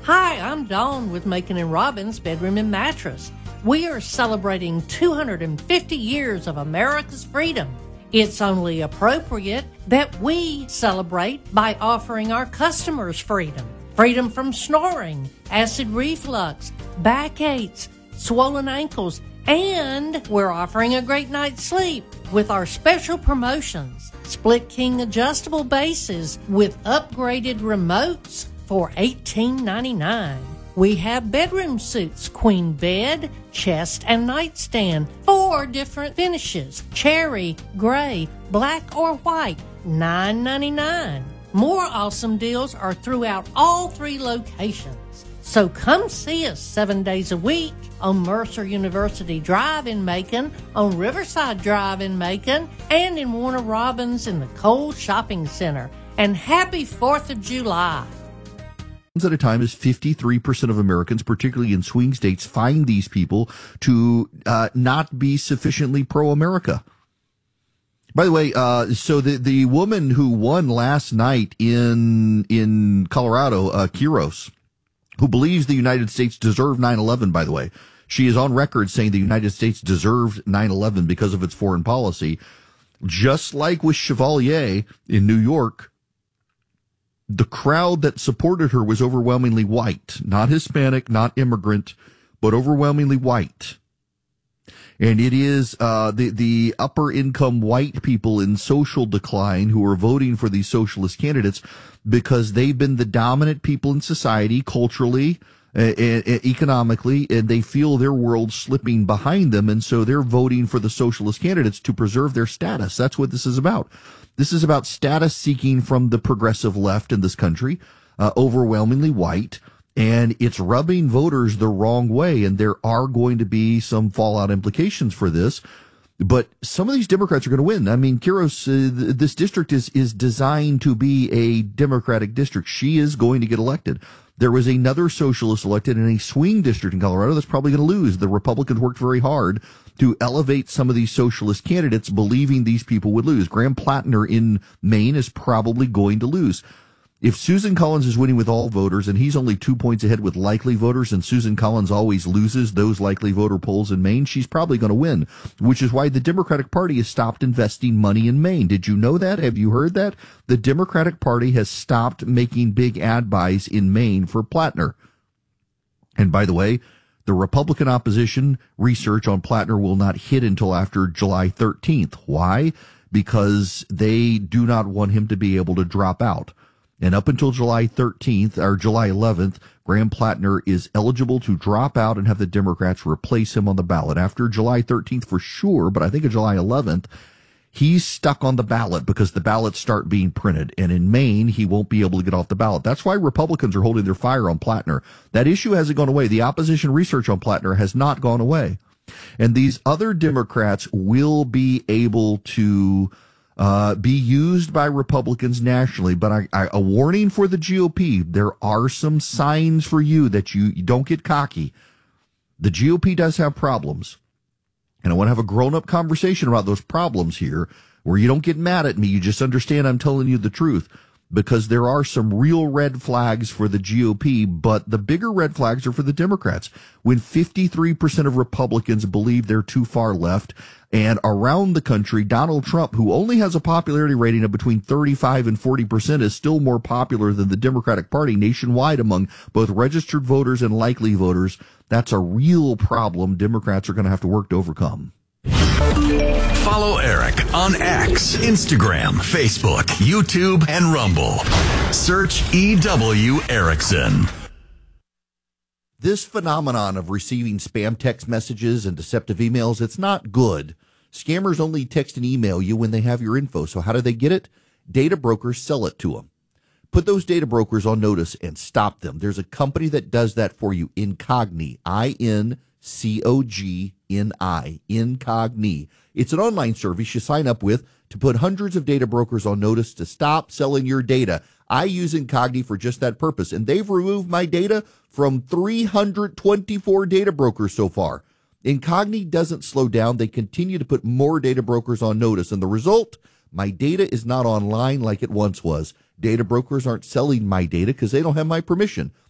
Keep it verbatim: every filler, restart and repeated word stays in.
Hi, I'm Dawn with Macon and Robbins Bedroom and Mattress. We are celebrating two hundred fifty years of America's freedom. It's only appropriate that we celebrate by offering our customers freedom. Freedom from snoring, acid reflux, backaches, swollen ankles, and we're offering a great night's sleep with our special promotions. Split King adjustable bases with upgraded remotes for eighteen ninety-nine. We have bedroom suits, queen bed, chest, and nightstand, four different finishes, cherry, gray, black, or white, nine ninety-nine. More awesome deals are throughout all three locations. So come see us seven days a week on Mercer University Drive in Macon, on Riverside Drive in Macon, and in Warner Robins in the Cole Shopping Center. And happy fourth of July. At a time as fifty-three percent of Americans, particularly in swing states, find these people to uh, not be sufficiently pro-America. By the way, uh, so the, the woman who won last night in in Colorado, uh, Quiros, who believes the United States deserved nine eleven, by the way. She is on record saying the United States deserved nine eleven because of its foreign policy. Just like with Chevalier in New York, the crowd that supported her was overwhelmingly white, not Hispanic, not immigrant, but overwhelmingly white. And it is uh, the, the upper income white people in social decline who are voting for these socialist candidates because they've been the dominant people in society culturally, uh, uh, economically, and they feel their world slipping behind them. And so they're voting for the socialist candidates to preserve their status. That's what this is about. This is about status seeking from the progressive left in this country, uh, overwhelmingly white, and it's rubbing voters the wrong way. And there are going to be some fallout implications for this. But some of these Democrats are going to win. I mean, Quiros, uh, this district is, is designed to be a Democratic district. She is going to get elected. There was another socialist elected in a swing district in Colorado that's probably going to lose. The Republicans worked very hard to elevate some of these socialist candidates, believing these people would lose. Graham Plattner in Maine is probably going to lose. If Susan Collins is winning with all voters and he's only two points ahead with likely voters, and Susan Collins always loses those likely voter polls in Maine, she's probably going to win, which is why the Democratic Party has stopped investing money in Maine. Did you know that? Have you heard that? The Democratic Party has stopped making big ad buys in Maine for Plattner. And by the way, the Republican opposition research on Plattner will not hit until after July thirteenth. Why? Because they do not want him to be able to drop out. And up until July thirteenth or July eleventh, Graham Plattner is eligible to drop out and have the Democrats replace him on the ballot. After July thirteenth for sure, but I think of July eleventh, he's stuck on the ballot because the ballots start being printed. And in Maine, he won't be able to get off the ballot. That's why Republicans are holding their fire on Plattner. That issue hasn't gone away. The opposition research on Plattner has not gone away. And these other Democrats will be able to Uh, be used by Republicans nationally. But I, I, a warning for the G O P, there are some signs for you that you, you don't get cocky. The G O P does have problems. And I want to have a grown-up conversation about those problems here where you don't get mad at me. You just understand I'm telling you the truth, because there are some real red flags for the G O P, but the bigger red flags are for the Democrats. When fifty-three percent of Republicans believe they're too far left, and around the country, Donald Trump, who only has a popularity rating of between thirty-five and forty percent, is still more popular than the Democratic Party nationwide among both registered voters and likely voters. That's a real problem Democrats are going to have to work to overcome. Follow Eric on X, Instagram, Facebook, YouTube, and Rumble. Search E W Erickson. This phenomenon of receiving spam text messages and deceptive emails, it's not good. Scammers only text and email you when they have your info. So how do they get it? Data brokers sell it to them. Put those data brokers on notice and stop them. There's a company that does that for you, Incogni, I N C O G N I, Incogni. It's an online service you sign up with to put hundreds of data brokers on notice to stop selling your data. I use Incogni for just that purpose, and they've removed my data from three hundred twenty-four data brokers so far. Incogni doesn't slow down. They continue to put more data brokers on notice, and the result, my data is not online like it once was. Data brokers aren't selling my data because they don't have my permission.